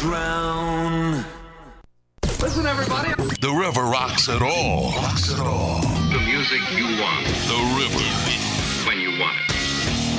drown. Listen, everybody. The river rocks it all. The music you want. The river. When you want it.